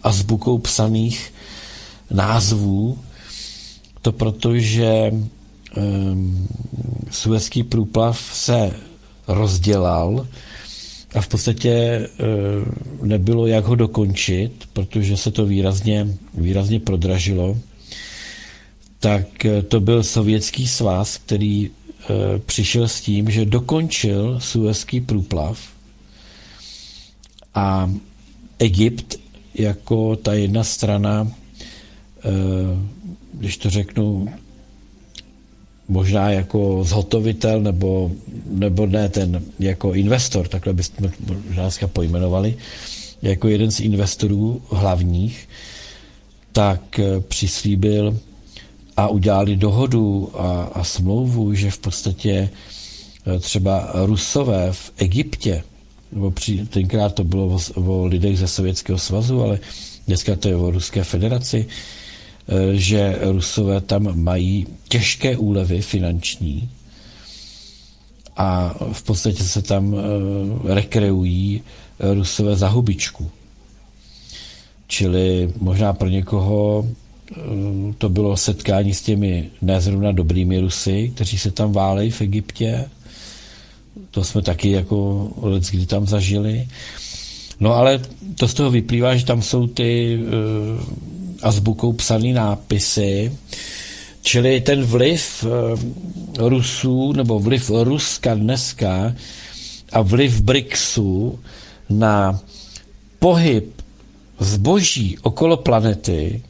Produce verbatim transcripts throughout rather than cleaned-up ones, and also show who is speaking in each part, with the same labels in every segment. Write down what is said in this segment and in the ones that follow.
Speaker 1: azbukou psaných názvů. To proto, že um, Suezský průplav se rozdělal a v podstatě um, nebylo jak ho dokončit, protože se to výrazně, výrazně prodražilo. Tak to byl Sovětský svaz, který uh, přišel s tím, že dokončil Suezský průplav a Egypt jako ta jedna strana, uh, když to řeknu, možná jako zhotovitel, nebo, nebo ne ten jako investor, takhle bychom možná dneska pojmenovali, jako jeden z investorů hlavních, tak přislíbil a udělali dohodu a, a smlouvu, že v podstatě třeba Rusové v Egyptě, nebo při, tenkrát to bylo o, o lidech ze Sovětského svazu, ale dneska to je o Ruské federaci, že Rusové tam mají těžké úlevy finanční a v podstatě se tam rekreují Rusové za hubičku. Čili možná pro někoho to bylo setkání s těmi nezrovna dobrými Rusy, kteří se tam válejí v Egyptě. To jsme taky jako leckdy tam zažili. No ale to z toho vyplývá, že tam jsou ty uh, azbukou psaný nápisy, čili ten vliv uh, Rusů, nebo vliv Ruska dneska a vliv BRICSu na pohyb zboží okolo planety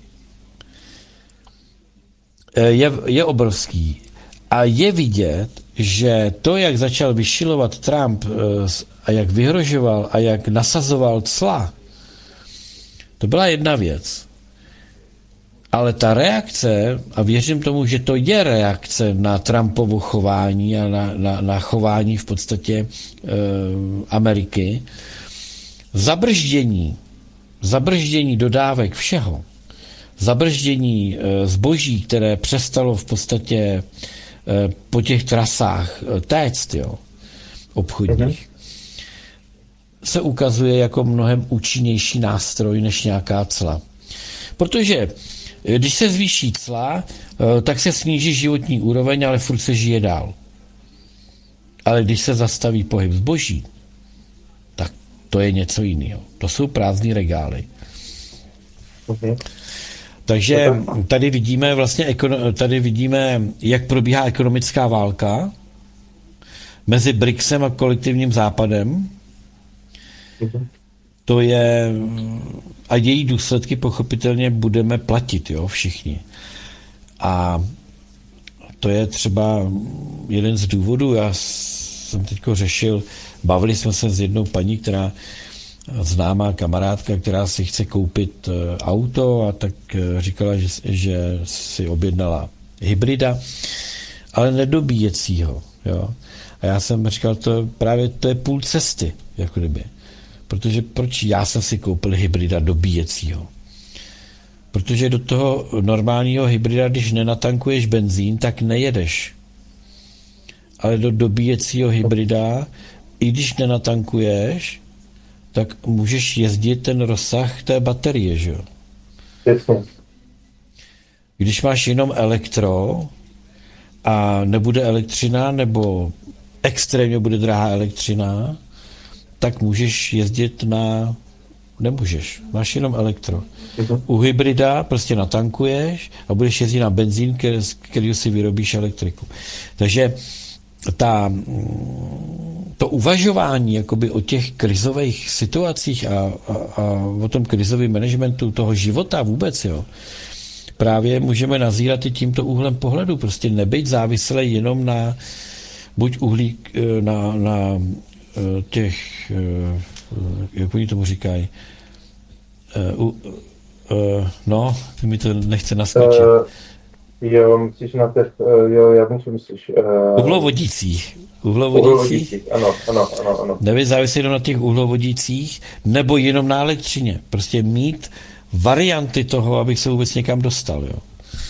Speaker 1: je, je obrovský. A je vidět, že to, jak začal vyšilovat Trump a jak vyhrožoval a jak nasazoval cla, to byla jedna věc. Ale ta reakce, a věřím tomu, že to je reakce na Trumpovo chování a na, na, na chování v podstatě e, Ameriky, zabrždění, zabrždění dodávek všeho, zabrždění e, zboží, které přestalo v podstatě e, po těch trasách e, téct, jo, obchodních, se ukazuje jako mnohem účinnější nástroj než nějaká cla. Protože když se zvýší cla, tak se sníží životní úroveň, ale furt se žije dál. Ale když se zastaví pohyb zboží, tak to je něco jiného. To jsou prázdný regály. Okay. Takže tady vidíme vlastně, tady vidíme, jak probíhá ekonomická válka mezi BRICSem a kolektivním západem. Okay. To je, a její důsledky pochopitelně budeme platit, jo, všichni. A to je třeba jeden z důvodů, já jsem teďko řešil, bavili jsme se s jednou paní, která známá kamarádka, která si chce koupit auto a tak říkala, že, že si objednala hybrida, ale nedobíjecího, jo. A já jsem říkal, to právě to je půl cesty, jako kdyby. Protože proč já jsem si koupil hybrida dobíjecího? Protože do toho normálního hybrida, když nenatankuješ benzín, tak nejedeš. Ale do dobíjecího hybrida, i když nenatankuješ, tak můžeš jezdit ten rozsah té baterie, že jo? Když máš jenom elektro a nebude elektřina, nebo extrémně bude drahá elektřina, tak můžeš jezdit na... Nemůžeš, máš jenom elektro. U hybrida prostě natankuješ a budeš jezdit na benzín, který, který si vyrobíš elektriku. Takže ta, to uvažování jakoby o těch krizových situacích a, a, a o tom krizovém managementu toho života vůbec, jo, právě můžeme nazírat i tímto úhlem pohledu. Prostě nebyt závislý jenom na buď uhlík, na, na těch, jak oni tomu říkají, uh, uh, no, mi to nechce naskočit. Uh,
Speaker 2: jo, myslíš na těch, uh, jo, já vím, co myslíš. Uh,
Speaker 1: uhlovodících. Uhlovodících.
Speaker 2: Ano, ano, ano, ano.
Speaker 1: Nebyt závislý jenom na těch uhlovodících, nebo jenom na elektřině. Prostě mít varianty toho, abych se vůbec někam dostal, jo.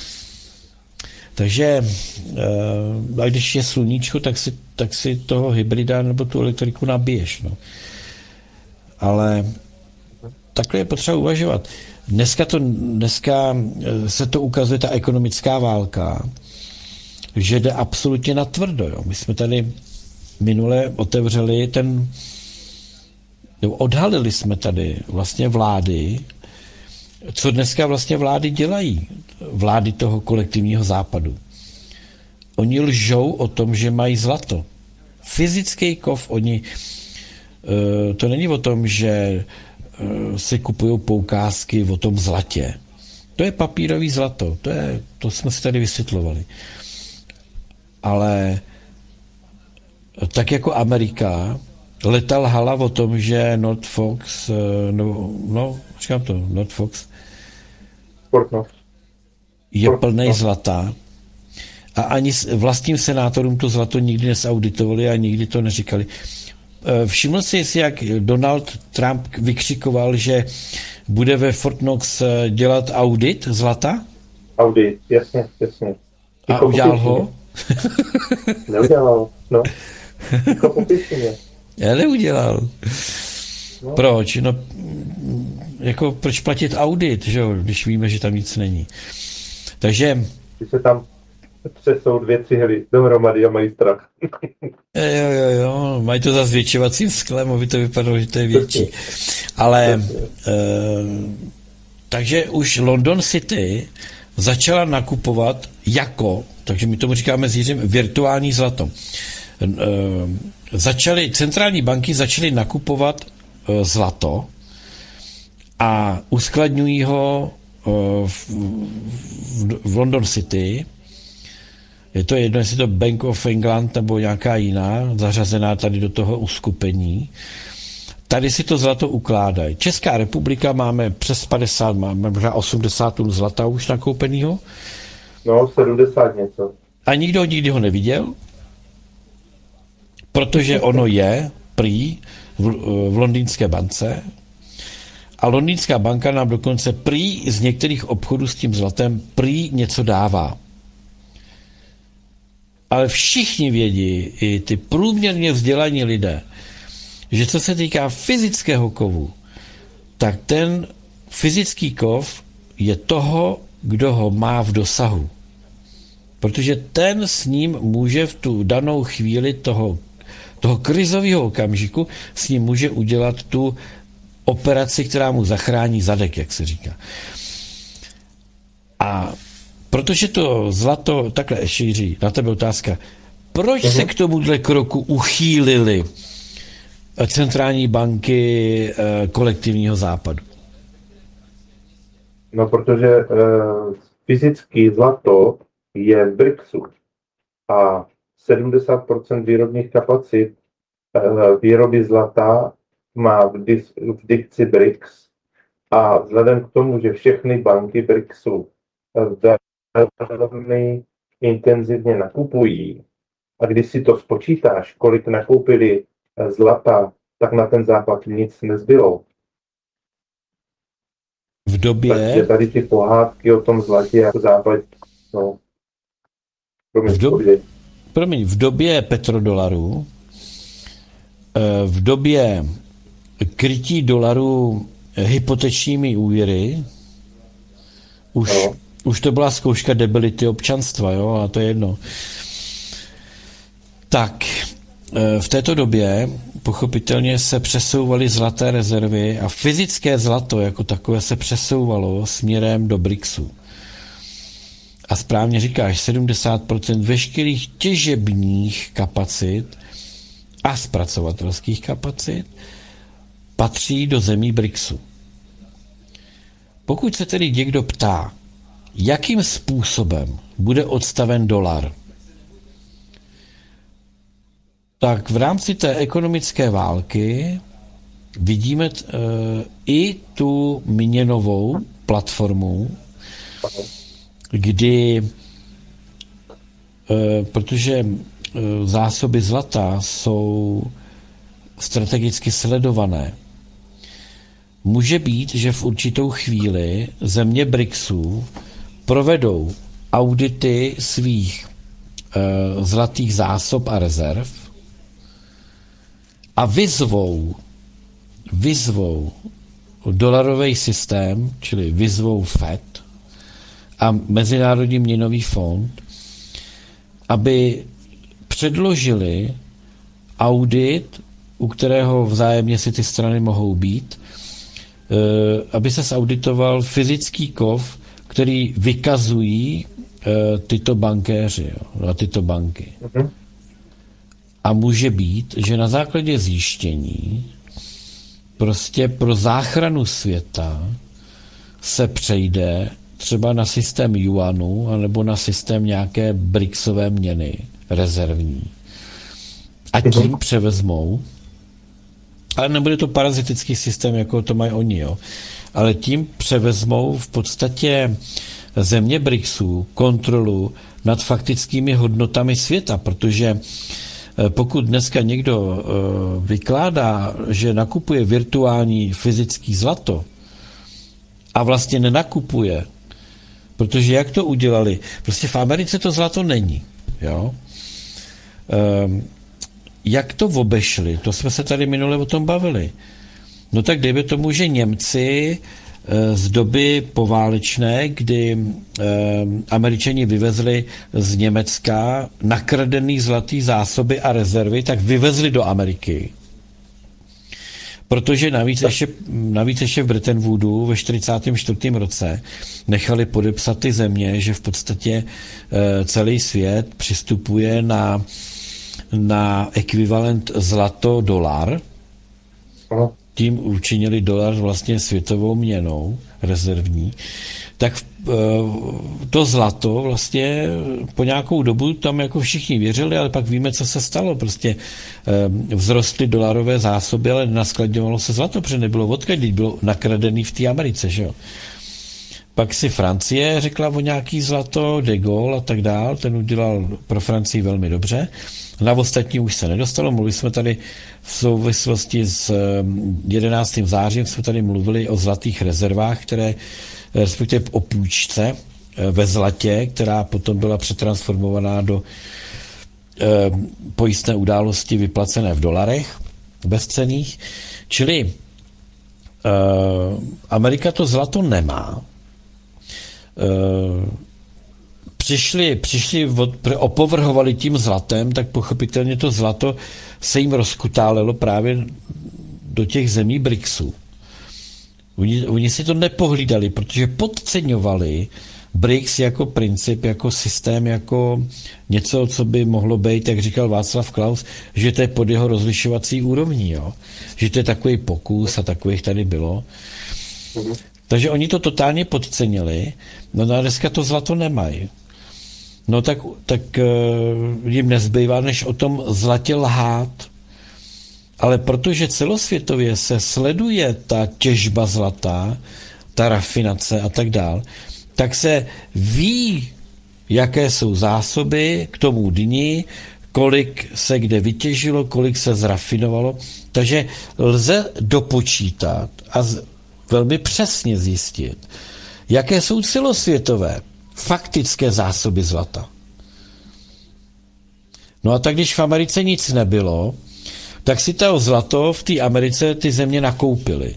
Speaker 1: Takže uh, a když je sluníčko, tak si, tak si toho hybrida nebo tu elektriku nabiješ. No. Ale takhle je potřeba uvažovat. Dneska, to, dneska se to ukazuje, ta ekonomická válka, že jde absolutně na tvrdo. Jo. My jsme tady minule otevřeli ten, jo, odhalili jsme tady vlastně vlády, co dneska vlastně vlády dělají, vlády toho kolektivního západu. Oni lžou o tom, že mají zlato. Fyzický kov, oni, to není o tom, že si kupují poukázky o tom zlatě. To je papírový zlato, to, je, to jsme si tady vysvětlovali. Ale tak jako Amerika letal hala o tom, že North Fox, no, no říkám to, North Fox je plný zlata a ani vlastním senátorům to zlato nikdy nesauditovali a nikdy to neříkali. Všiml jsi si, jak Donald Trump vykřikoval, že bude ve Fort Knox dělat audit zlata?
Speaker 2: Audit, jasně, jasně.
Speaker 1: A
Speaker 2: Jako
Speaker 1: udělal ho?
Speaker 2: Neudělal, no. Jako popěšeně.
Speaker 1: Já neudělal.
Speaker 2: No.
Speaker 1: Proč? No, jako proč platit audit, že jo, když víme, že tam nic není. Takže
Speaker 2: Když se tam třesou dvě cihly dohromady a mají strach.
Speaker 1: jo, jo, jo, mají to za zvětšovacím sklem, aby to vypadalo, že to je větší. Ale e, takže už London City začala nakupovat jako, takže my tomu říkáme s Jiřím, virtuální zlato. E, začaly, centrální banky začaly nakupovat e, zlato a uskladňují ho e, v, v, v London City. Je to jedno, jestli to Bank of England nebo nějaká jiná, zařazená tady do toho uskupení. Tady si to zlato ukládají. Česká republika máme přes padesát, máme možná osmdesát tun zlata už nakoupenýho.
Speaker 2: No, sedmdesát něco.
Speaker 1: A nikdo nikdy ho neviděl, protože ono je prý v, v londýnské bance a londýnská banka nám dokonce prý z některých obchodů s tím zlatem prý něco dává. Ale všichni vědí, i ty průměrně vzdělaní lidé, že co se týká fyzického kovu, tak ten fyzický kov je toho, kdo ho má v dosahu. Protože ten s ním může v tu danou chvíli toho, toho krizového okamžiku s ním může udělat tu operaci, která mu zachrání zadek, jak se říká. A protože to zlato takhle šíří, na tebe otázka, proč uh-huh. se k tomuhle kroku uchýlili centrální banky e, kolektivního západu?
Speaker 2: No, protože e, fyzický zlato je v BRICSu a sedmdesát procent výrobních kapacit e, výroby zlata má v, dis, v dikci BRICS a vzhledem k tomu, že všechny banky BRICSu velmi intenzivně nakupují a když si to spočítáš, kolik nakoupili zlata, tak na ten západ nic nezbylo.
Speaker 1: V době...
Speaker 2: Takže tady ty pohádky o tom zlatě jako západ, no... Promiň,
Speaker 1: v, do... Promiň, v době petrodolaru, v době krytí dolaru hypotečními úvěry, už... No. Už to byla zkouška debility občanstva, jo, a to je jedno. Tak, v této době pochopitelně se přesouvaly zlaté rezervy a fyzické zlato jako takové se přesouvalo směrem do BRICSu. A správně říkáš, sedmdesát procent veškerých těžebních kapacit a zpracovatelských kapacit patří do zemí BRICSu. Pokud se tedy někdo ptá, jakým způsobem bude odstaven dolar, tak v rámci té ekonomické války vidíme uh, i tu měnovou platformu, kdy, uh, protože uh, zásoby zlata jsou strategicky sledované, může být, že v určitou chvíli země BRICSu provedou audity svých uh, zlatých zásob a rezerv a vyzvou, vyzvou dolarový systém, čili vyzvou Fed a Mezinárodní měnový fond, aby předložili audit, u kterého vzájemně si ty strany mohou být, aby se zauditoval fyzický kov, který vykazují tyto bankéři a tyto banky. A může být, že na základě zjištění prostě pro záchranu světa se přejde třeba na systém juanu anebo na systém nějaké BRICSové měny rezervní. A tím převezmou, ale nebude to parazitický systém, jako to mají oni, jo. Ale tím převezmou v podstatě země BRICSu kontrolu nad faktickými hodnotami světa, protože pokud dneska někdo vykládá, že nakupuje virtuální fyzický zlato a vlastně nenakupuje, protože jak to udělali? Prostě v Americe to zlato není, jo. Jak to obešli? To jsme se tady minule o tom bavili. No tak dejme tomu, že Němci z doby poválečné, kdy eh, Američani vyvezli z Německa nakradený zlatý zásoby a rezervy, tak vyvezli do Ameriky. Protože navíc ještě, navíc ještě v Bretton Woodu ve čtyřicátém čtvrtém roce nechali podepsat ty země, že v podstatě eh, celý svět přistupuje na, na ekvivalent zlato-dolar. Aha. Tím učinili dolar vlastně světovou měnou rezervní, tak to zlato vlastně po nějakou dobu tam jako všichni věřili, ale pak víme, co se stalo. Prostě vzrostly dolarové zásoby, ale naskladňovalo se zlato, protože nebylo odkud, bylo nakradený v té Americe, že jo. Pak si Francie řekla o nějaký zlato, de Gaulle a tak dál, ten udělal pro Francii velmi dobře. Na ostatní už se nedostalo, mluvili jsme tady v souvislosti s jedenáctým zářím, jsme tady mluvili o zlatých rezervách, které, respektive o půjčce ve zlatě, která potom byla přetransformovaná do eh, pojistné události vyplacené v dolarech, bezcenných. Čili eh, Amerika to zlato nemá. Eh, Přišli, přišli od, opovrhovali tím zlatem, tak pochopitelně to zlato se jim rozkutálelo právě do těch zemí BRICSu. Oni, oni si to nepohlídali, protože podceňovali BRICS jako princip, jako systém, jako něco, co by mohlo být, jak říkal Václav Klaus, že to je pod jeho rozlišovací úrovní, jo? Že to je takový pokus a takových tady bylo. Mhm. Takže oni to totálně podcenili, no a dneska to zlato nemají. No tak, tak uh, jim nezbývá, než o tom zlatě lhát. Ale protože celosvětově se sleduje ta těžba zlata, ta rafinace a tak dál, tak se ví, jaké jsou zásoby k tomu dni, kolik se kde vytěžilo, kolik se zrafinovalo. Takže lze dopočítat a z, velmi přesně zjistit, jaké jsou celosvětové faktické zásoby zlata. No a tak když v Americe nic nebylo, tak si to zlato v té Americe ty země nakoupily.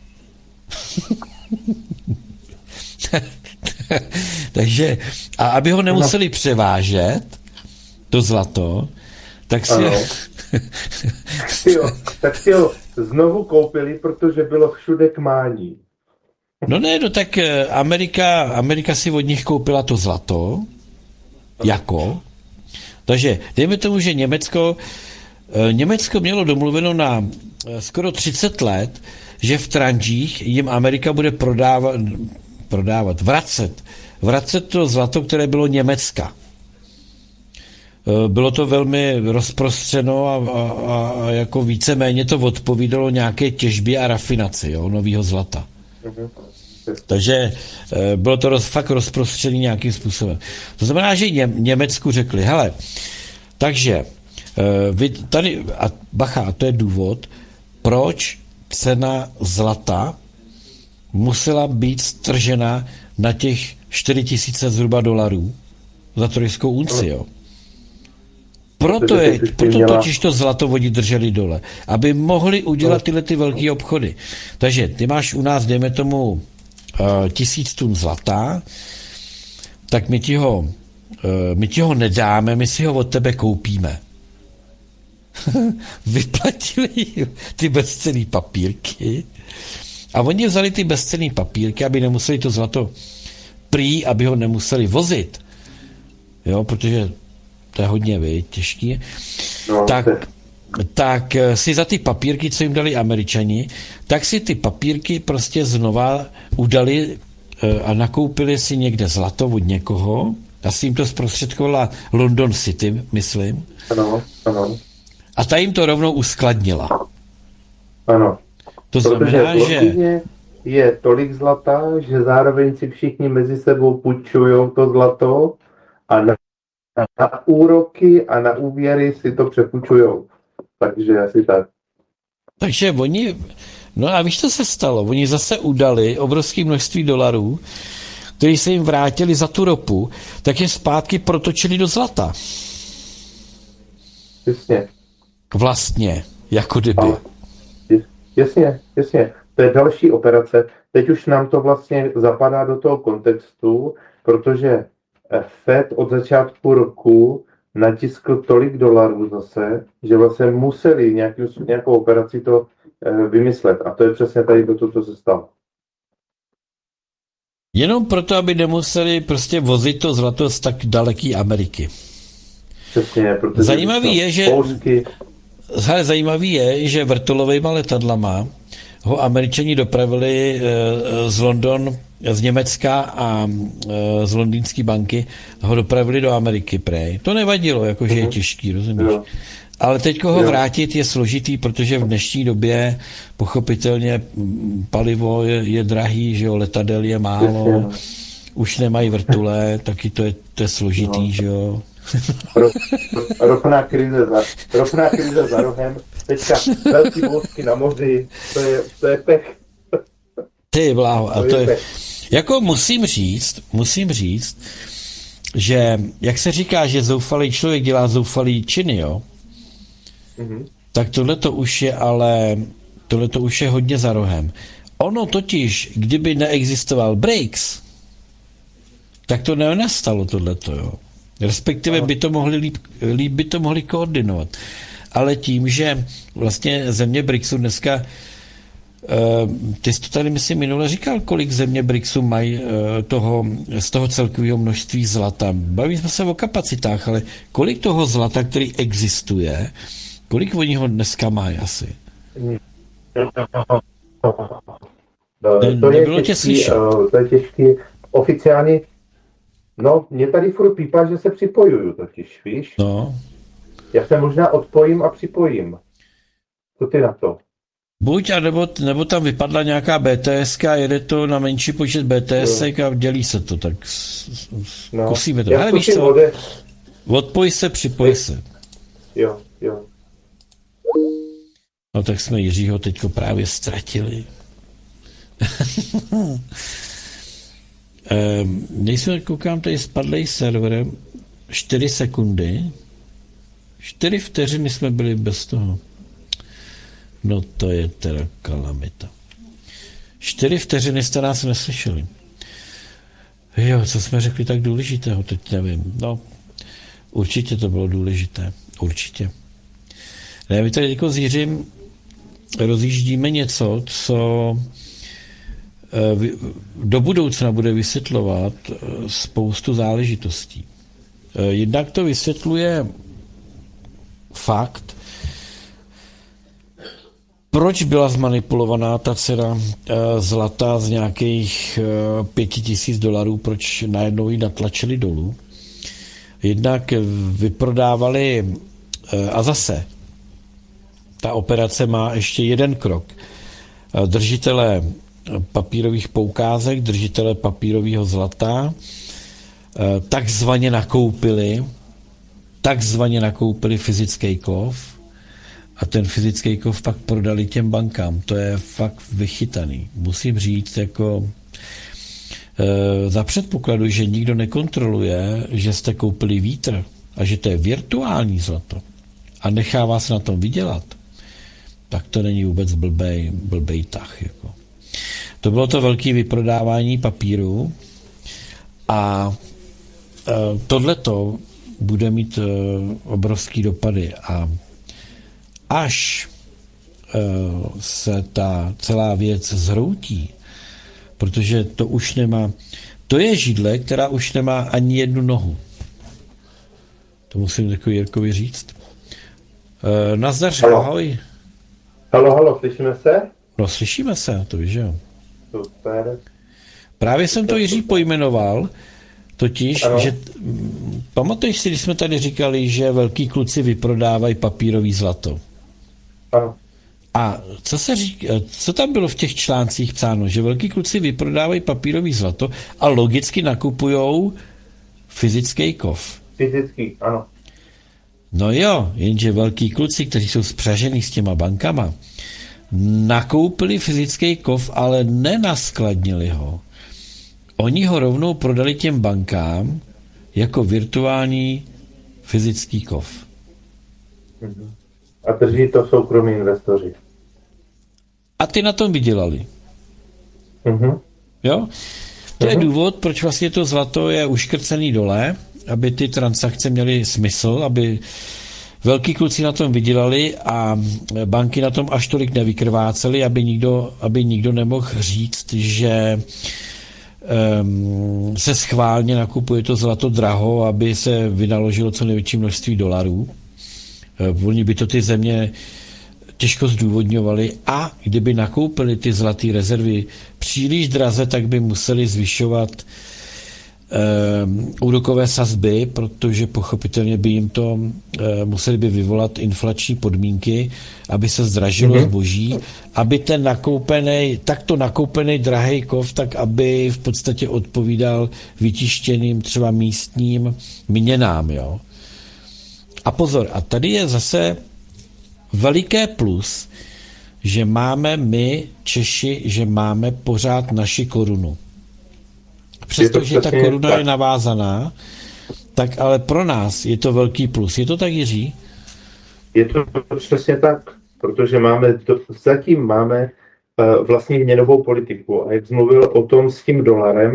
Speaker 1: Takže, a aby ho nemuseli převážet, to zlato, tak si...
Speaker 2: jo, tak si ho znovu koupili, protože bylo všude k mání.
Speaker 1: No ne, no tak Amerika, Amerika si od nich koupila to zlato, jako. Takže dejme tomu, že Německo, Německo mělo domluveno na skoro třicet let, že v tranžích jim Amerika bude prodávat, prodávat, vracet, vracet to zlato, které bylo Německa. Bylo to velmi rozprostřeno a, a, a jako víceméně to odpovídalo nějaké těžbě a rafinaci, jo, novýho zlata. Takže bylo to roz, fakt rozprostřený nějakým způsobem. To znamená, že Ně, Německu řekli, hele, takže vy tady, a bacha, a to je důvod, proč cena zlata musela být stržena na těch čtyři tisíce zhruba dolarů za trojskou unci, jo. Proto, je,
Speaker 2: teď už by
Speaker 1: proto
Speaker 2: měla-
Speaker 1: totiž to zlato oni drželi dole, aby mohli udělat tyhle ty velké obchody. Takže ty máš u nás, dejme tomu, uh, tisíc tun zlata, tak my ti ho, uh, my ti ho nedáme, my si ho od tebe koupíme. Vyplatili ty bezcenný papírky a oni vzali ty bezcenný papírky, aby nemuseli to zlato prý, aby ho nemuseli vozit. Jo, protože to je hodně, vy, těžký.
Speaker 2: No,
Speaker 1: tak,
Speaker 2: to-
Speaker 1: tak si za ty papírky, co jim dali Američani, tak si ty papírky prostě znova udali eh, a nakoupili si někde zlato od někoho. Asi jim to zprostředkovala London City, myslím.
Speaker 2: Ano, ano,
Speaker 1: A ta jim to rovnou uskladnila.
Speaker 2: ano.
Speaker 1: To
Speaker 2: Protože
Speaker 1: znamená,
Speaker 2: v
Speaker 1: že
Speaker 2: Londýně je tolik zlata, že zároveň si všichni mezi sebou půjčují to zlato a na, na úroky a na úvěry si to přepůjčují. Takže asi tak.
Speaker 1: takže oni, no a víš, co se stalo? Oni zase udali obrovské množství dolarů, který se jim vrátili za tu ropu, tak je zpátky protočili do zlata.
Speaker 2: Jasně.
Speaker 1: Vlastně, jako kdyby.
Speaker 2: Ale, jasně, jasně. To je další operace. Teď už nám to vlastně zapadá do toho kontextu, protože Fed od začátku roku natiskl tolik dolarů zase, že vlastně museli nějakou, nějakou operaci to eh, vymyslet. A to je přesně tady to, co se stalo.
Speaker 1: Jenom proto, aby nemuseli prostě vozit to zlato z tak daleký Ameriky.
Speaker 2: Přesně, protože
Speaker 1: Zajímavý je, že-
Speaker 2: Polsky,
Speaker 1: Hele, zajímavý je, že vrtulovejma letadlama ho Američani dopravili e, z London, z Německa a e, z londýnské banky ho dopravili do Ameriky, prej. To nevadilo, jakože je těžký, rozumíš?
Speaker 2: Jo.
Speaker 1: Ale teď ho
Speaker 2: Jo.
Speaker 1: vrátit je složitý, protože v dnešní době pochopitelně mm, palivo je, je drahý, že jo, letadel je málo,
Speaker 2: Jasně.
Speaker 1: už nemají vrtule, taky to je, to je složitý,
Speaker 2: No.
Speaker 1: že jo.
Speaker 2: ro, ropná krize za, ropná krize za rohem, teďka velký bouřky na moři, to je, to je pech.
Speaker 1: Ty bláho, a
Speaker 2: To
Speaker 1: to
Speaker 2: je
Speaker 1: je,
Speaker 2: pech.
Speaker 1: jako musím říct, musím říct, že jak se říká, že zoufalý člověk dělá zoufalý činy, jo,
Speaker 2: Mhm.
Speaker 1: tak tohle to už je ale, tohle to už je hodně za rohem. Ono totiž, kdyby neexistoval breaks, tak to nenastalo tohleto, jo. Respektive by to mohli líp, líp by to mohli koordinovat. Ale tím, že vlastně země BRICSu dneska, uh, ty jsi to tady myslím minule říkal, kolik země BRICSu mají uh, toho, z toho celkového množství zlata. Baví jsme se o kapacitách, ale kolik toho zlata, který existuje, kolik oni ho dneska mají asi?
Speaker 2: No,
Speaker 1: Ne-
Speaker 2: to je
Speaker 1: nebylo tě
Speaker 2: těžký,
Speaker 1: slyšet.
Speaker 2: eh, to je těžký. Oficiálně, no, mě tady furt pípá, že se připojuju totiž, víš?
Speaker 1: No.
Speaker 2: Já se možná odpojím a připojím. Co ty na to?
Speaker 1: Buď, a nebo, nebo tam vypadla nějaká bé té es a jede to na menší počet bé té es a dělí se to, tak s, s,
Speaker 2: No,
Speaker 1: kusíme to.
Speaker 2: já
Speaker 1: Ale víš
Speaker 2: zkusím
Speaker 1: co,
Speaker 2: ode...
Speaker 1: odpoj se, připoj se.
Speaker 2: Jo, jo.
Speaker 1: No tak jsme Jiřího teďko právě ztratili. ehm, nejsme, koukám, tady spadlej server, čtyři sekundy, čtyři vteřiny jsme byli bez toho. No to je teda kalamita. Čtyři vteřiny jste nás neslyšeli. Jo, co jsme řekli tak důležitého, teď nevím. No, určitě to bylo důležité. Určitě. Ne, my tady jako s Jiřím rozjíždíme něco, co eh, vy- do budoucna bude vysvětlovat eh, spoustu záležitostí. Eh, Jednak to vysvětluje fakt, proč byla zmanipulovaná ta cena eh, zlata z nějakých eh, pěti tisíc dolarů, proč najednou ji natlačili dolů. Jednak vyprodávali, eh, a zase, ta operace má ještě jeden krok. Eh, Držitele papírových poukázek, držitele papírového zlata, eh, takzvaně nakoupili, takzvaně nakoupili fyzický kov, a ten fyzický kov pak prodali těm bankám. To je fakt vychytaný. Musím říct, jako e, za předpokladu, že nikdo nekontroluje, že jste koupili vítr, a že to je virtuální zlato a nechává se na tom vydělat, tak to není vůbec blbej, blbej tah. Jako. To bylo to velké vyprodávání papíru a e, tohleto bude mít e, obrovský dopady a až e, se ta celá věc zhroutí, protože to už nemá, to je židle, která už nemá ani jednu nohu. To musím takový Jirkovi říct. E, nazdar, ahoj.
Speaker 2: Halo, halo, slyšíme se?
Speaker 1: No, slyšíme se, to víš, že jo.
Speaker 2: Super.
Speaker 1: Právě jsem to Jiří pojmenoval, totiž,
Speaker 2: ano.
Speaker 1: že pamatuješ si, když jsme tady říkali, že velký kluci vyprodávají papírový zlato.
Speaker 2: Ano.
Speaker 1: A co se říká, co tam bylo v těch článcích psáno, že velký kluci vyprodávají papírový zlato a logicky nakupujou fyzický kov.
Speaker 2: Fyzický, ano.
Speaker 1: No jo, jenže velký kluci, kteří jsou spřažený s těma bankama, nakoupili fyzický kov, ale nenaskladnili ho. Oni ho rovnou prodali těm bankám jako virtuální fyzický kov.
Speaker 2: A drží to soukromí investoři.
Speaker 1: A ty na tom vydělali.
Speaker 2: Uh-huh.
Speaker 1: Jo? To je
Speaker 2: uh-huh.
Speaker 1: důvod, proč vlastně to zlato je uškrcený dole, aby ty transakce měly smysl, aby velký kluci na tom vydělali a banky na tom až tolik nevykrvácely, aby nikdo, aby nikdo nemohl říct, že um, se schválně nakupuje to zlato draho, aby se vynaložilo co největší množství dolarů. Um, oni by to ty země těžko zdůvodňovali a kdyby nakoupili ty zlaté rezervy příliš draze, tak by museli zvyšovat Um, úrokové sazby, protože pochopitelně by jim to uh, museli by vyvolat inflační podmínky, aby se zdražilo mm-hmm. zboží, aby ten nakoupený, takto nakoupený drahý kov, tak aby v podstatě odpovídal vytištěným třeba místním měnám. Jo? A pozor, a tady je zase veliké plus, že máme my, Češi, že máme pořád naši korunu. Přestože ta koruna tak je navázaná, tak ale pro nás je to velký plus. Je to tak, Jiří?
Speaker 2: Je to přesně tak, protože máme, to, zatím máme uh, vlastní měnovou politiku a jak jsi mluvil o tom s tím dolarem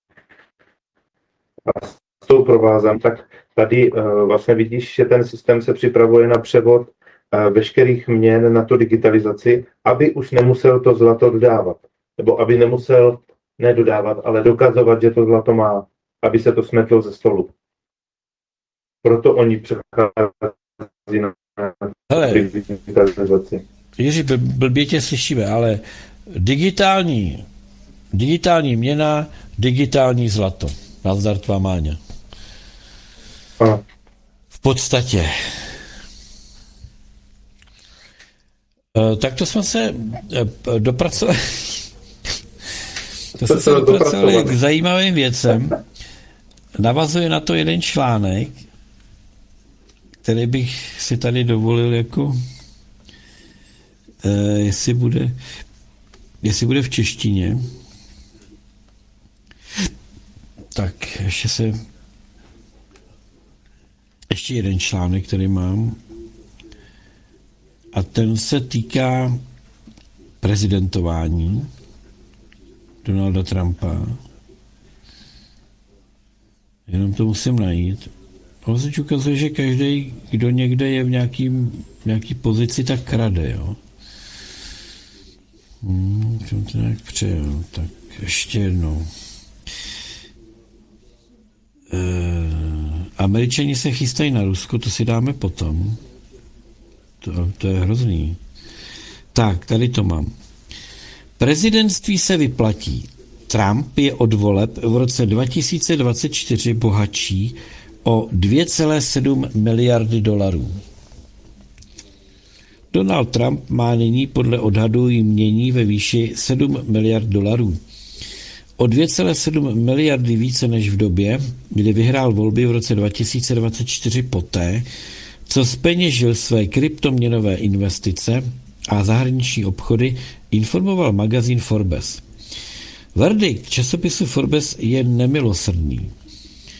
Speaker 2: a s tou provázám, tak tady uh, vlastně vidíš, že ten systém se připravuje na převod uh, veškerých měn na tu digitalizaci, aby už nemusel to zlato dodávat, nebo aby nemusel nedodávat, ale dokazovat, že to zlato má, aby se to smetlo ze stolu. Proto oni přechází na digitalizaci.
Speaker 1: Jiří, blbě tě slyšíme, ale digitální, digitální měna, digitální zlato. Nazdar tvá Máňa.
Speaker 2: Ano.
Speaker 1: V podstatě. Tak to jsme se dopracovali. To jsme se dopracovali k zajímavým věcem. Navazuje na to jeden článek, který bych si tady dovolil jako eh, jestli bude jestli bude v češtině. Tak ještě se ještě jeden článek, který mám, a ten se týká prezidentování Donalda Trumpa. Jenom to musím najít. On se ukazuje, že každý, kdo někde je v nějakým, nějaký pozici, tak krade, jo. Hmm, jsem to nějak přejel. Tak ještě jednou. E, Američani se chystají na Rusko, to si dáme potom. To, to je hrozný. Tak, tady to mám. Prezidentství se vyplatí. Trump je od voleb v roce dva tisíce dvacet čtyři bohatší o dvě celé sedm miliardy dolarů. Donald Trump má nyní podle odhadů jmění ve výši sedm miliard dolarů. O dvě celé sedm miliardy více než v době, kdy vyhrál volby v roce dva tisíce dvacet čtyři poté, co zpeněžil své kryptoměnové investice a zahraniční obchody, informoval magazín Forbes. Verdikt časopisu Forbes je nemilosrdný.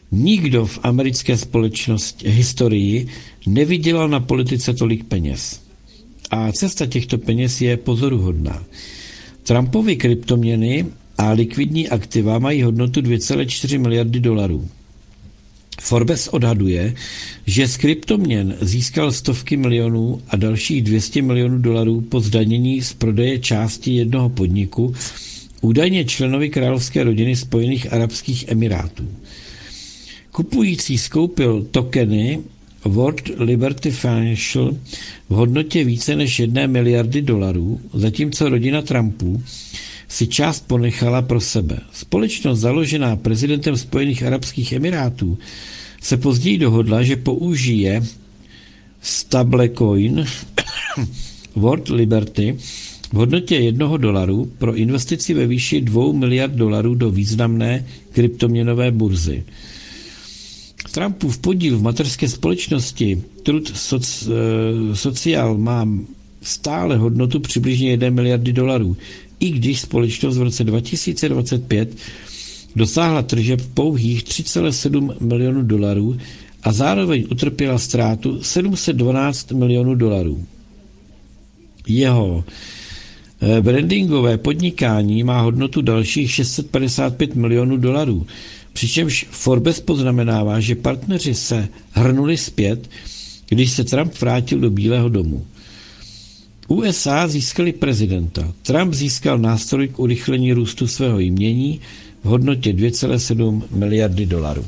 Speaker 1: Nikdo v americké společnosti historii nevydělal na politice tolik peněz. A cesta těchto peněz je pozoruhodná. Trumpovy kryptoměny a likvidní aktiva mají hodnotu dvě celé čtyři miliardy dolarů. Forbes odhaduje, že z kryptoměn získal stovky milionů a dalších dvě stě milionů dolarů po zdanění z prodeje části jednoho podniku, údajně členovi královské rodiny Spojených arabských emirátů. Kupující skoupil tokeny World Liberty Financial v hodnotě více než jedné miliardy dolarů, zatímco rodina Trumpů si část ponechala pro sebe. Společnost založená prezidentem Spojených arabských emirátů se později dohodla, že použije stablecoin World Liberty v hodnotě jednoho dolaru pro investici ve výši dvou miliard dolarů do významné kryptoměnové burzy. Trumpův podíl v mateřské společnosti Truth Social má stále hodnotu přibližně jedné miliardy dolarů, i když společnost v roce dva tisíce dvacet pět dosáhla tržeb pouhých tři celé sedm milionů dolarů a zároveň utrpěla ztrátu sedm set dvanáct milionů dolarů. Jeho brandingové podnikání má hodnotu dalších šest set padesát pět milionů dolarů, přičemž Forbes poznamenává, že partneři se hrnuli zpět, když se Trump vrátil do Bílého domu. U S A získali prezidenta. Trump získal nástroj k urychlení růstu svého jmění v hodnotě dvě celé sedm miliardy dolarů.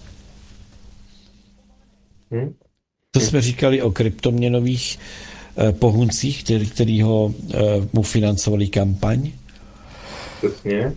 Speaker 2: Hmm?
Speaker 1: To jsme říkali o kryptoměnových eh, pohuncích, který, který ho, eh, mu financovali kampaň.
Speaker 2: Přesně.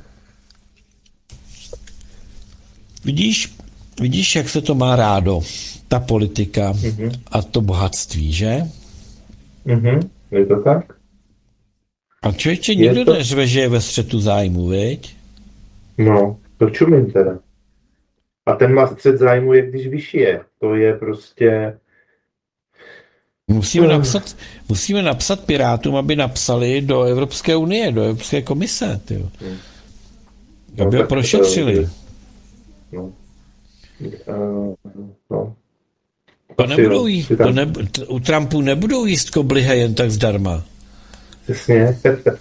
Speaker 1: Vidíš, vidíš, jak se to má rádo, ta politika
Speaker 2: Mm-hmm.
Speaker 1: a to bohatství, že?
Speaker 2: Mm-hmm. Je to tak?
Speaker 1: A člověče, nikdo
Speaker 2: to...
Speaker 1: neřve, že je ve střetu zájmu, viď?
Speaker 2: No, to čumím teda. A ten má střet zájmu, jak když vyšije. To je prostě...
Speaker 1: Musíme napsat, musíme napsat Pirátům, aby napsali do Evropské unie, do Evropské komise, tyjo.
Speaker 2: Hmm.
Speaker 1: Aby
Speaker 2: no,
Speaker 1: ho prošetřili.
Speaker 2: No. Uh, no.
Speaker 1: To nebudou jíst,
Speaker 2: tam...
Speaker 1: to ne, t- u Trumpu nebudou jíst koblihy jen tak zdarma.
Speaker 2: Přesně.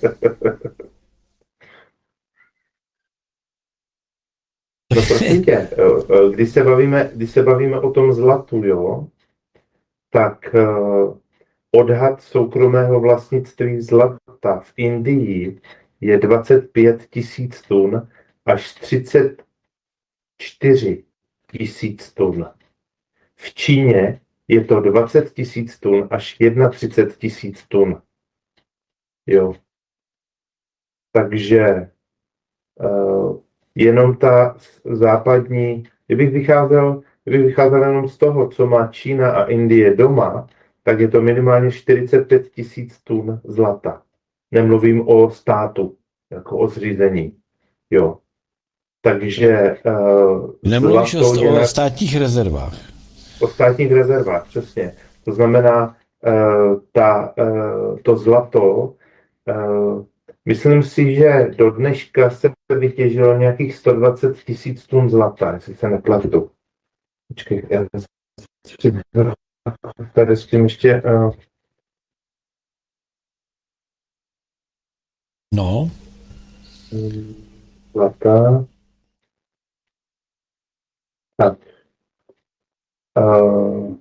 Speaker 2: No prosím tě, když se bavíme, když se bavíme o tom zlatu, jo, tak uh, odhad soukromého vlastnictví zlata v Indii je dvacet pět tisíc tun až třicet čtyři tisíc tun. V Číně je to dvacet tisíc tun až třicet jedna tisíc tun. Jo. Takže uh, jenom ta západní, kdybych vycházel, kdybych vycházel jenom z toho, co má Čína a Indie doma, tak je to minimálně čtyřicet pět tisíc tun zlata. Nemluvím o státu, jako o zřízení. Jo. Takže uh,
Speaker 1: Nemluvíš o, st-
Speaker 2: na...
Speaker 1: o státních rezervách.
Speaker 2: O státních rezervách, přesně. To znamená, uh, ta, uh, to zlato, uh, myslím si, že do dneška se vytěžilo nějakých sto dvacet tisíc tun zlata, jestli se nepletu. Počkej, já tady s tím ještě... Uh...
Speaker 1: No.
Speaker 2: Zlata. Tak. Uh...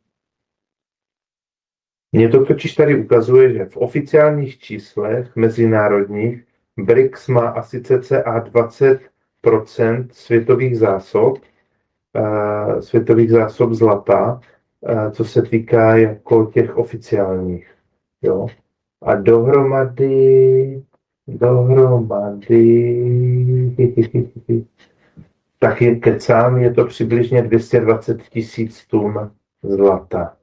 Speaker 2: Mně to totiž tady ukazuje, že v oficiálních číslech mezinárodních B R I C S má asi cca dvacet procent světových zásob, uh, světových zásob zlata, uh, co se týká jako těch oficiálních. Jo? A dohromady, dohromady, tak je kecám, je to přibližně dvě stě dvacet tisíc tun zlata.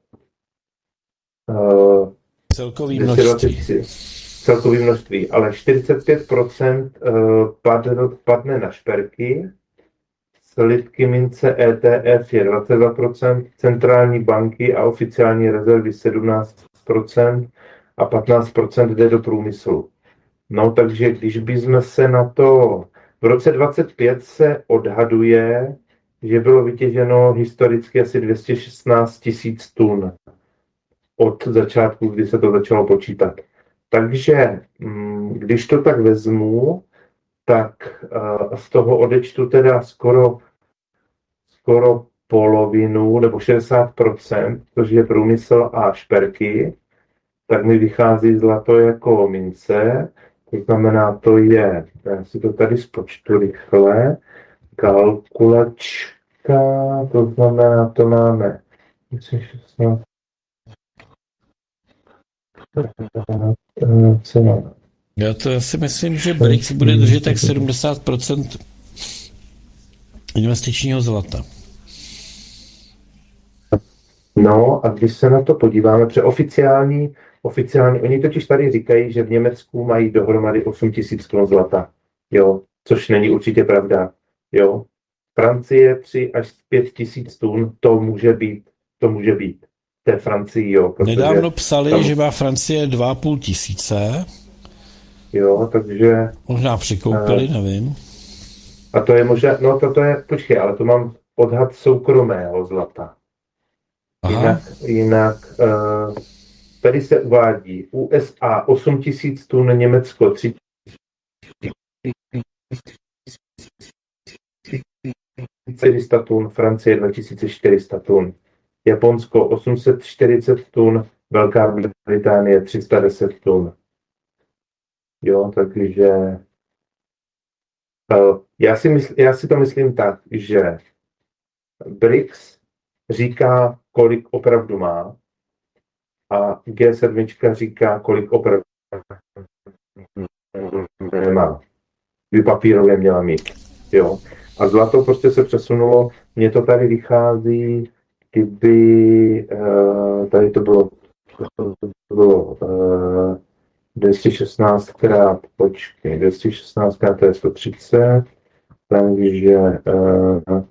Speaker 2: Uh,
Speaker 1: Celkový množství.
Speaker 2: Celkový množství, ale čtyřicet pět procent padne, padne na šperky, slitky mince E T F je dvacet dva procent, centrální banky a oficiální rezervy sedmnáct procent a patnáct procent jde do průmyslu. No takže když bychom se na to... V roce dvacet pět se odhaduje, že bylo vytěženo historicky asi dvě stě šestnáct tisíc tun od začátku, kdy se to začalo počítat. Takže když to tak vezmu, tak z toho odečtu teda skoro, skoro polovinu, nebo šedesát procent, což je průmysl a šperky, tak mi vychází zlato jako mince. To znamená, to je, já si to tady spočtu rychle, kalkulačka, to znamená, to máme šestnáct, cena.
Speaker 1: Já to si myslím, že B R I C S bude držet tak sedmdesát procent investičního zlata.
Speaker 2: No a když se na to podíváme, protože oficiální, oficiální, oni totiž tady říkají, že v Německu mají dohromady osm tisíc tun zlata, jo, což není určitě pravda, jo. Francie tři až pět tisíc tun, to může být, to může být. V té Francii, jo.
Speaker 1: Nedávno psali,
Speaker 2: tam,
Speaker 1: že má Francie dva a půl tisíce.
Speaker 2: Jo, takže...
Speaker 1: Možná přikoupili, uh, nevím.
Speaker 2: A to je možná, no to, to je, počkej, ale to mám odhad soukromého zlata. Aha. Jinak, jinak uh, tady se uvádí U S A osm tisíc tun, Německo tři tisíce čtyři sta tun, Francie dva tisíce čtyři sta tun, Japonsko osm set čtyřicet tun, Velká Británie tři sta deset tun. Jo, takže uh, já, si mysl, já si to myslím tak, že B R I C S říká, kolik opravdu má, a G sedm říká, kolik opravdu nemá. By papírově měla mít. Jo. A zlato prostě se přesunulo, mně to tady vychází, kdyby uh, tady to bylo, to bylo uh, dvě stě šestnáct krát, počkej, dvě stě šestnáct krát to je sto třicet, takže uh,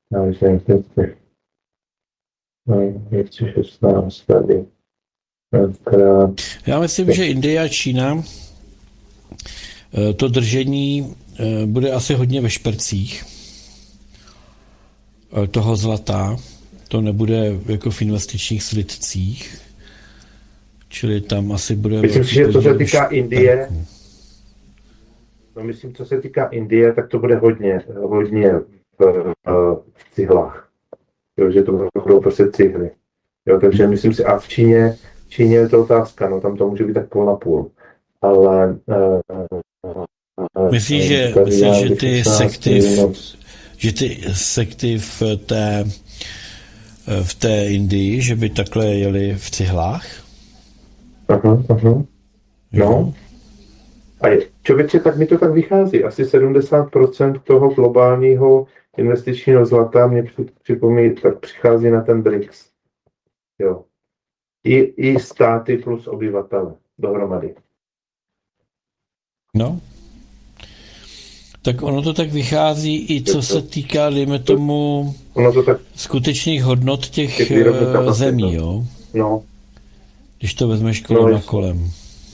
Speaker 2: dvě stě šestnáct tady krát.
Speaker 1: Já myslím, že Indie a Čína to držení bude asi hodně ve špercích toho zlata. To nebude jako v investičních slitcích. Čili tam asi bude...
Speaker 2: Myslím si, že co se týká Indie, no myslím, co se týká Indie, tak to bude hodně, hodně v, v cihlách. Jo, že to budou prostě cihly. Jo, takže myslím si, a v Číně, v Číně je to otázka, no tam to může být tak půl na půl. Ale... Uh,
Speaker 1: Myslíš, že, myslí, že ty sekty v, že ty sekty v té v té Indii, že by takhle jeli v cihlách?
Speaker 2: Aha, aha. No. A je, člověče, tak mi to tak vychází. Asi sedmdesát procent toho globálního investičního zlata mě připomíná, tak přichází na ten B R I C S. Jo. I, i státy plus obyvatele dohromady.
Speaker 1: No. Tak ono to tak vychází i co se týká, dejme tomu,
Speaker 2: ono to tak,
Speaker 1: skutečných hodnot těch, těch zemí, jo?
Speaker 2: No.
Speaker 1: Když to vezmeš kolem no, na kolem.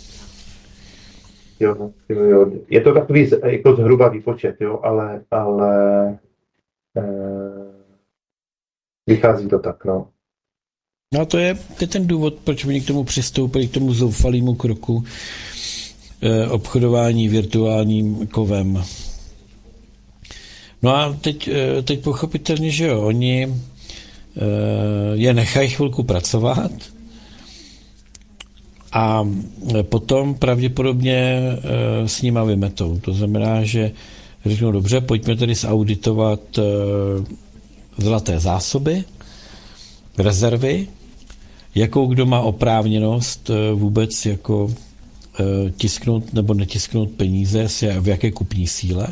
Speaker 2: Jo, jo, jo. Je to takový jako zhruba výpočet, jo, ale, ale eh, vychází to tak, no.
Speaker 1: No to je, to je ten důvod, proč oni k tomu přistoupili, k tomu zoufalému kroku eh, obchodování virtuálním kovem. No a teď, eh, teď pochopitelně, že jo, oni eh, je nechají chvilku pracovat a potom pravděpodobně e, s nima vymetou. To znamená, že řeknou, dobře, pojďme tedy zauditovat e, zlaté zásoby, rezervy, jakou kdo má oprávněnost e, vůbec jako e, tisknout nebo netisknout peníze, v jaké kupní síle.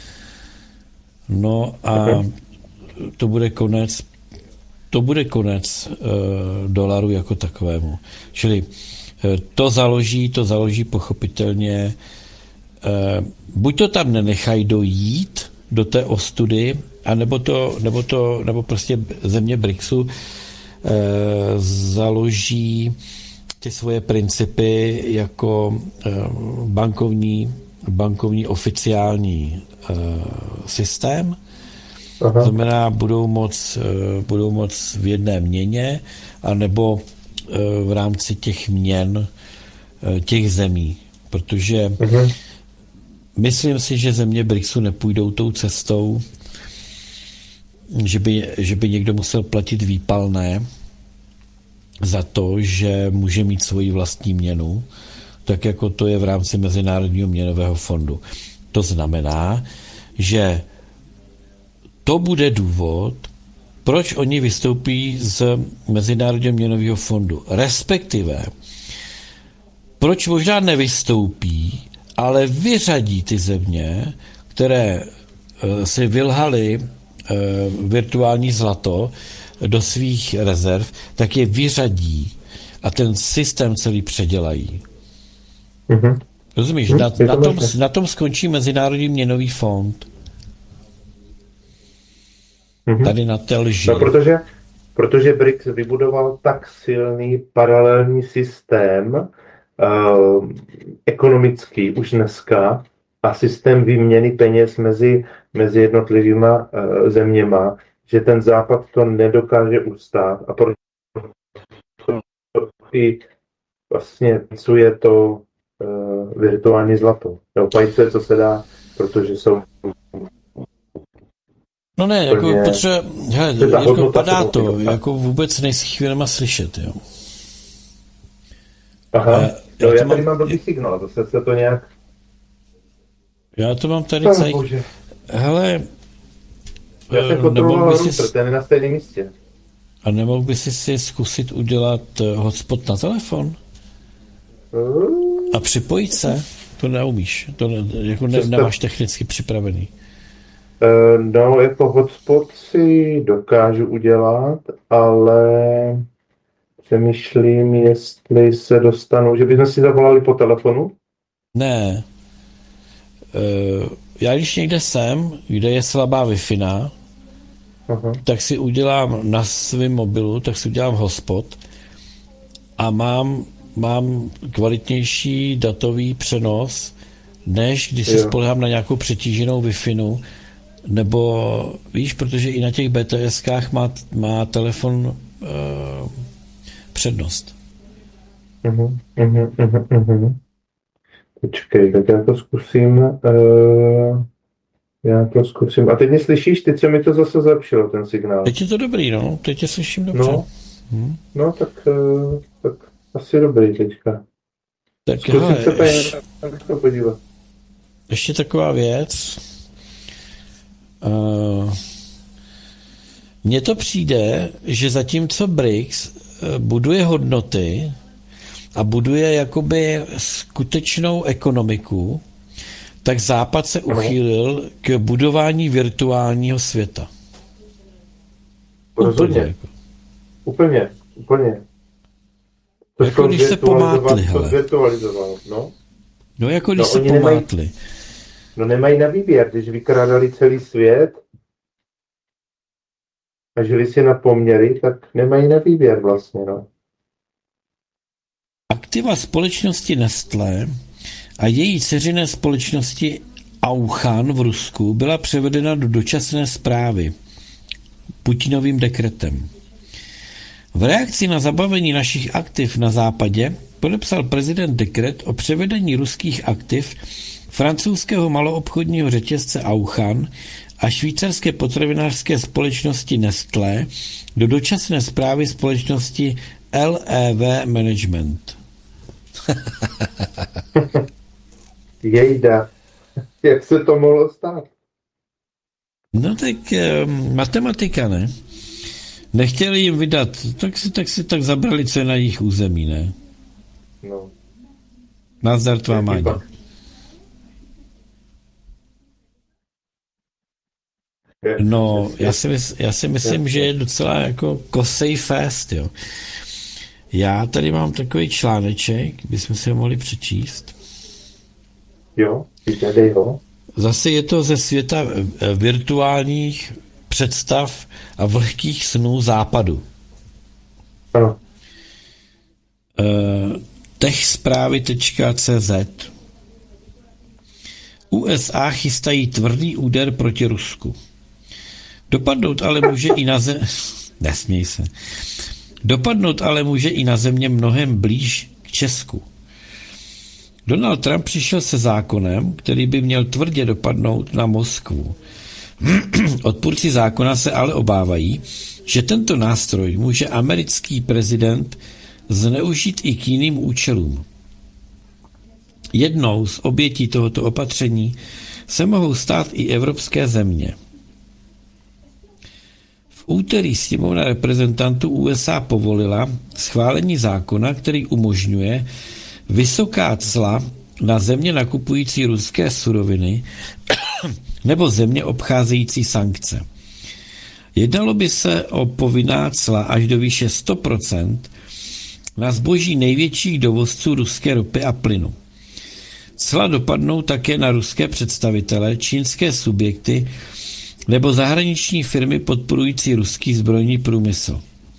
Speaker 1: No a to bude konec to bude konec e, dolaru jako takovému. Čili To založí, to založí pochopitelně, eh, buď to tam nenechají dojít do té ostudy, anebo to, nebo to, nebo prostě země BRICSu eh, založí ty svoje principy jako eh, bankovní, bankovní oficiální eh, systém
Speaker 2: Aha.
Speaker 1: Znamená, budou moc, budou moc v jedné měně, anebo v rámci těch měn těch zemí. Protože
Speaker 2: uh-huh.
Speaker 1: myslím si, že země BRICSu nepůjdou tou cestou, že by, že by někdo musel platit výpalné za to, že může mít svoji vlastní měnu, tak jako to je v rámci Mezinárodního měnového fondu. To znamená, že to bude důvod, proč oni vystoupí z Mezinárodního měnového fondu. Respektive, proč možná nevystoupí, ale vyřadí ty země, které si vylhaly virtuální zlato do svých rezerv, tak je vyřadí a ten systém celý předělají.
Speaker 2: Mm-hmm.
Speaker 1: Rozumíš?
Speaker 2: Mm,
Speaker 1: na, na, tom, na tom skončí Mezinárodní měnový fond. Mm-hmm. Tady na té lži.
Speaker 2: No, protože, protože BRICS vybudoval tak silný paralelní systém uh, ekonomický už dneska a systém výměny peněz mezi, mezi jednotlivýma uh, zeměma, že ten západ to nedokáže ustát a proto i vlastně pajcuje to uh, virtuální zlato. No, pajcuje, co se dá, protože jsou
Speaker 1: no ne, jako potřeba, hele, jako padá to, jako vůbec nejsi chvílema slyšet, jo.
Speaker 2: Aha, já, jo, já, já tady mám blbý signál, to se, se to nějak...
Speaker 1: Já to mám tady celý... Hele...
Speaker 2: Já jsem kontroloval router, si... ten je na stejném místě.
Speaker 1: A nemohl by si si zkusit udělat hotspot na telefon? A připojit se? To neumíš, to ne, jako ne, nemáš technicky připravený.
Speaker 2: No, jako hotspot si dokážu udělat, ale přemýšlím, jestli se dostanu, že bychom si zavolali po telefonu?
Speaker 1: Ne. Já když někde jsem, kde je slabá Wi-Fi,
Speaker 2: aha,
Speaker 1: tak si udělám na svém mobilu, tak si udělám hotspot a mám, mám kvalitnější datový přenos, než když se spolehám na nějakou přetíženou Wi-Fi, nebo víš, protože i na těch BTSkách má, má telefon uh, přednost.
Speaker 2: Uh-huh, uh-huh, uh-huh, uh-huh. Počkej, tak já to zkusím. Uh, já to zkusím. A teď mě slyšíš? Teď se mi to zase zlepšilo, ten signál.
Speaker 1: Teď je to dobrý, no. Teď tě slyším dobře.
Speaker 2: No,
Speaker 1: hmm.
Speaker 2: no tak, uh, tak asi dobrý teďka.
Speaker 1: Tak
Speaker 2: zkusím
Speaker 1: hele,
Speaker 2: se ještě, to podívat.
Speaker 1: Ještě taková věc. Uh, mně to přijde, že zatímco BRICS buduje hodnoty a buduje jakoby skutečnou ekonomiku, tak Západ se uchýlil k budování virtuálního světa.
Speaker 2: Rozhodně. Úplně. Jako. Úplně, úplně.
Speaker 1: To jako když se pomátli, hele.
Speaker 2: Virtualizoval, no.
Speaker 1: No jako když no, se pomátli.
Speaker 2: Nemají, no nemají na výběr, když vykrádali celý svět a žili si na poměry, tak nemají na výběr vlastně, no.
Speaker 1: Aktiva společnosti Nestlé a její dceřiné společnosti Auchan v Rusku byla převedena do dočasné správy Putinovým dekretem. V reakci na zabavení našich aktiv na západě podepsal prezident dekret o převedení ruských aktiv francouzského maloobchodního řetězce Auchan a švýcarské potravinářské společnosti Nestlé do dočasné správy společnosti L E V Management.
Speaker 2: Jejda. Jak se to mohlo stát?
Speaker 1: No tak eh, matematika, ne? Nechtěli jim vydat, tak si tak, si tak zabrali, co je na jejich území, ne?
Speaker 2: No.
Speaker 1: Nazdar tvá Máďa. No, já si, mysl, já si myslím, že je docela jako kosej fest, jo. Já tady mám takový článeček, bychom si ho mohli přečíst.
Speaker 2: Jo, tady jo.
Speaker 1: Zase je to ze světa virtuálních představ a vlhkých snů západu.
Speaker 2: Ano.
Speaker 1: Uh, techsprávy tečka cé zet U S A chystají tvrdý úder proti Rusku. Dopadnout ale může i na zem... Nesměj se. Dopadnout ale může i na země mnohem blíž k Česku. Donald Trump přišel se zákonem, který by měl tvrdě dopadnout na Moskvu. Odpůrci zákona se ale obávají, že tento nástroj může americký prezident zneužít i k jiným účelům. Jednou z obětí tohoto opatření se mohou stát i evropské země. V úterý sněmovna reprezentantů U S A povolila schválení zákona, který umožňuje vysoká cla na země nakupující ruské suroviny nebo země obcházející sankce. Jednalo by se o povinná cla až do výše sto procent na zboží největších dovozců ruské ropy a plynu. Cla dopadnou také na ruské představitele, čínské subjekty nebo zahraniční firmy podporující ruský zbrojní průmysl.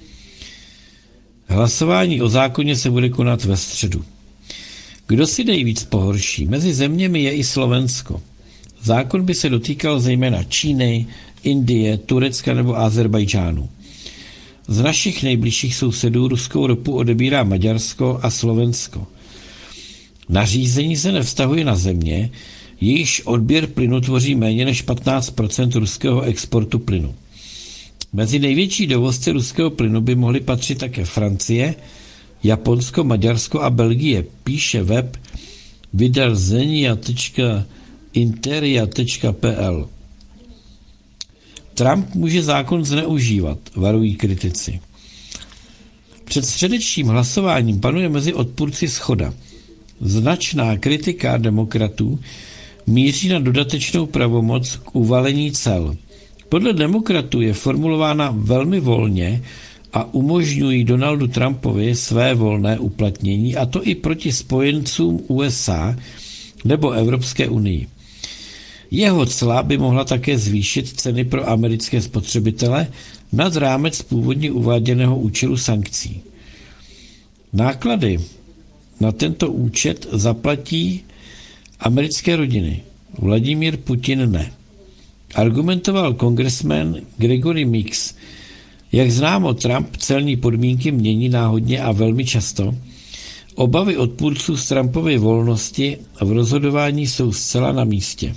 Speaker 1: Hlasování o zákoně se bude konat ve středu. Kdo si nejvíc pohorší? Mezi zeměmi je i Slovensko. Zákon by se dotýkal zejména Číny, Indie, Turecka nebo Azerbajdžánu. Z našich nejbližších sousedů ruskou ropu odebírá Maďarsko a Slovensko. Nařízení se nevztahuje na země, jejichž odběr plynu tvoří méně než patnáct procent ruského exportu plynu. Mezi největší dovozce ruského plynu by mohly patřit také Francie, Japonsko, Maďarsko a Belgie, píše web vydarzenia tečka interia tečka p l. Trump může zákon zneužívat, varují kritici. Před středečním hlasováním panuje mezi odpůrci shoda. Značná kritika demokratů míří na dodatečnou pravomoc k uvalení cel. Podle demokratů je formulována velmi volně a umožňují Donaldu Trumpovi své volné uplatnění, a to i proti spojencům U S A nebo Evropské unii. Jeho cla by mohla také zvýšit ceny pro americké spotřebitele nad rámec původně uváděného účelu sankcí. Náklady na tento účet zaplatí americké rodiny. Vladimír Putin ne. Argumentoval kongresmen Gregory Meeks. Jak známo, Trump celní podmínky mění náhodně a velmi často. Obavy odpůrců z Trumpovy volnosti v rozhodování jsou zcela na místě.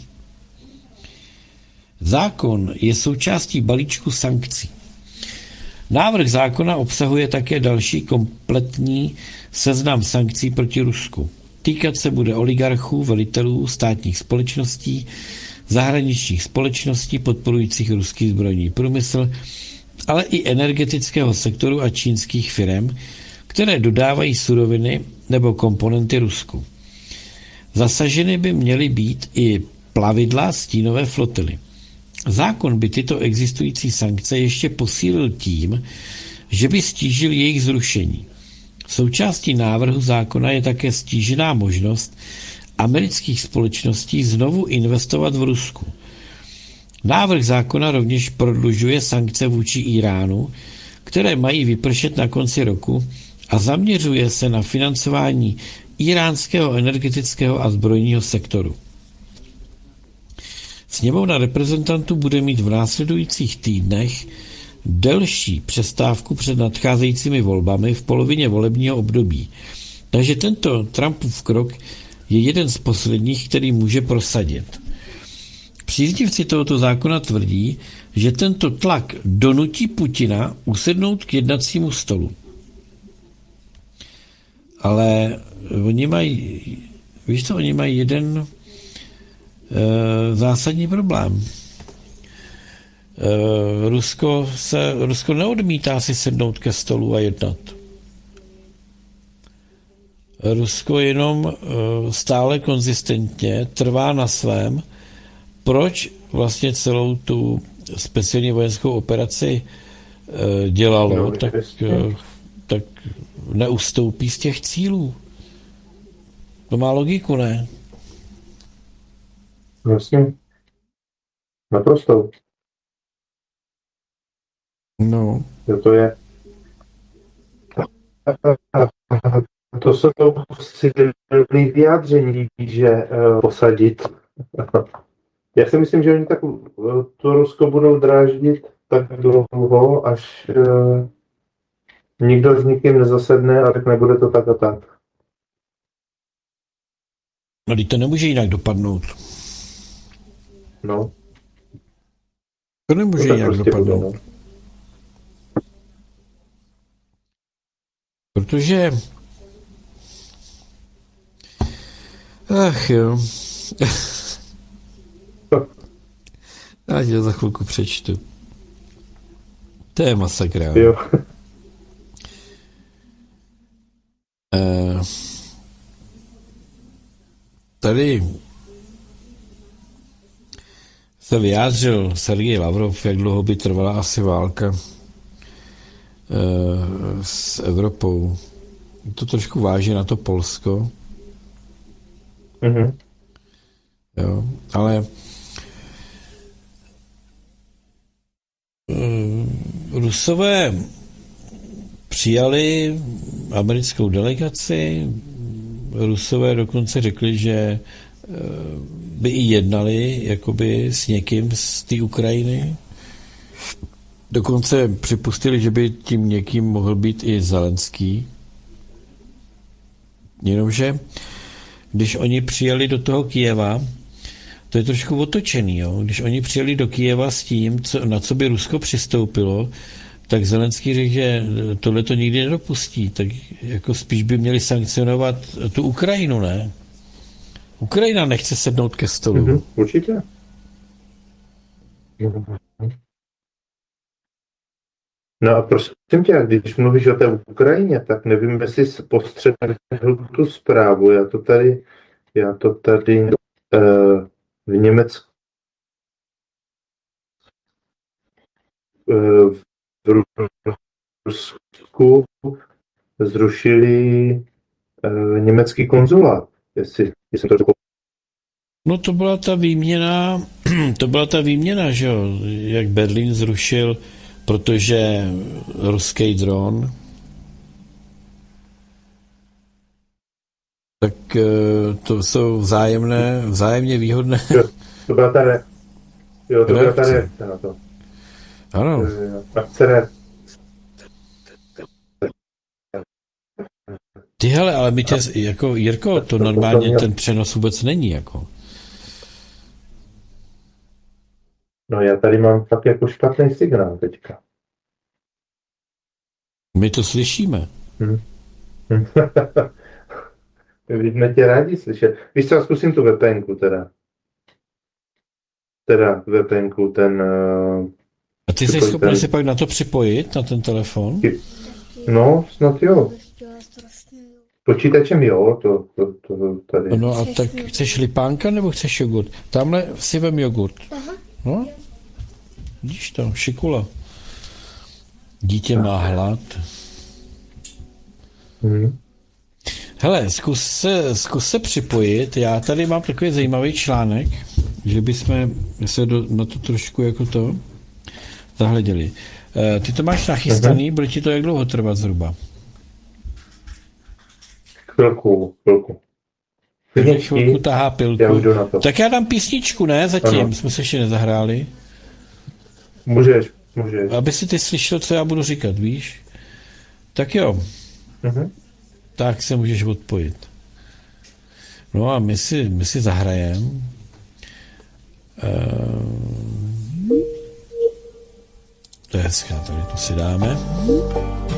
Speaker 1: Zákon je součástí balíčku sankcí. Návrh zákona obsahuje také další kompletní seznam sankcí proti Rusku. Týkat se bude oligarchů, velitelů, státních společností, zahraničních společností podporujících ruský zbrojní průmysl, ale i energetického sektoru a čínských firem, které dodávají suroviny nebo komponenty Rusku. Zasaženy by měly být i plavidla stínové flotily. Zákon by tyto existující sankce ještě posílil tím, že by stížil jejich zrušení. Součástí návrhu zákona je také stížená možnost amerických společností znovu investovat v Rusku. Návrh zákona rovněž prodlužuje sankce vůči Iránu, které mají vypršet na konci roku, a zaměřuje se na financování iránského energetického a zbrojního sektoru. Sněmovna reprezentantů bude mít v následujících týdnech delší přestávku před nadcházejícími volbami v polovině volebního období. Takže tento Trumpův krok je jeden z posledních, který může prosadit. Příznivci tohoto zákona tvrdí, že tento tlak donutí Putina usednout k jednacímu stolu. Ale oni mají, víš co, oni mají jeden e, zásadní problém. E, Rusko se, Rusko neodmítá si sednout ke stolu a jednat. Rusko jenom e, stále konzistentně trvá na svém, proč vlastně celou tu speciální vojenskou operaci e, dělalo, no, tak, e, tak neustoupí z těch cílů. To má logiku, ne?
Speaker 2: Vlastně. Naprosto.
Speaker 1: No.
Speaker 2: To je. To jsou silné vyjádření, že uh, posadit Já si myslím, že oni tak eh, to Rusko budou dráždit tak dlouho, až uh, nikdo s nikým nezasedne a tak nebude to tak a tak.
Speaker 1: No, teď to nemůže jinak dopadnout.
Speaker 2: No,
Speaker 1: To
Speaker 2: to
Speaker 1: nemůže
Speaker 2: tak
Speaker 1: jinak
Speaker 2: prostě bude,
Speaker 1: dopadnout.
Speaker 2: no.
Speaker 1: Protože... Ach jo. Já ti to za chvilku přečtu. To je masakra.
Speaker 2: Jo.
Speaker 1: Eh, tady se vyjádřil Sergej Lavrov, jak dlouho by trvala asi válka eh, s Evropou. To trošku váží na to Polsko.
Speaker 2: Mhm.
Speaker 1: Jo, ale mm, Rusové přijali americkou delegaci, Rusové dokonce řekli, že eh, by i jednali jakoby s někým z té Ukrajiny. Dokonce připustili, že by tím někým mohl být i Zelenský. Jenomže když oni přijeli do toho Kyjeva, to je trošku otočený, jo? Když oni přijeli do Kyjeva s tím, co, na co by Rusko přistoupilo, tak Zelenský řekl, že tohle to nikdy nedopustí, tak jako spíš by měli sankcionovat tu Ukrajinu, ne? Ukrajina nechce sednout ke stolu.
Speaker 2: Mhm. Určitě. No a prosím tě, když mluvíš o té Ukrajině, tak nevím, jestli jsi postřehl tu zprávu. Já to tady, já to tady uh, v Německu uh, v Rusku zrušili uh, německý konzulát. Jestli, jestli to řekl.
Speaker 1: No to byla ta výměna, to byla ta výměna, že jo, jak Berlín zrušil, protože ruský dron, tak to jsou vzájemné, vzájemně výhodné.
Speaker 2: Jo, to byla ta, re... jo, to byla ta
Speaker 1: reakce.
Speaker 2: reakce na to.
Speaker 1: Ano.
Speaker 2: Akce reakce.
Speaker 1: Ty hele, ale my tě, jako Jirko, to normálně ten přenos vůbec není, jako.
Speaker 2: No já tady mám fakt jako špatný signál teďka.
Speaker 1: My to slyšíme.
Speaker 2: Hm. Vidíme tě rádi slyšet. Víš co, zkusím tu VPNku teda. Teda VPNku, ten... Uh,
Speaker 1: A ty jsi schopný se pak na to připojit, na ten telefon?
Speaker 2: No, snad jo. Počítačem jo, to, to, to tady.
Speaker 1: No a tak chceš lipánka nebo chceš jogurt? Tamhle si vem jogurt. No, vidíš to, šikula. Dítě má hlad.
Speaker 2: Hmm.
Speaker 1: Hele, zkus se, zkus se připojit. Já tady mám takový zajímavý článek, že bychom se do, na to trošku jako to zahleděli. E, ty to máš nachystaný, bude ti to jak dlouho trvat zhruba?
Speaker 2: Chvilku, chvilku.
Speaker 1: Chvilku, chvilku tahá pilku.
Speaker 2: Já už jdu na to.
Speaker 1: Tak já dám písničku, ne? Zatím
Speaker 2: Ano.
Speaker 1: jsme se ještě nezahráli.
Speaker 2: Můžeš, můžeš.
Speaker 1: Aby si ty slyšel, co já budu říkat, víš? Tak jo.
Speaker 2: Mhm.
Speaker 1: Tak se můžeš odpojit. No a my si, my si zahrajeme. Uh, to je hezká, tady to si dáme.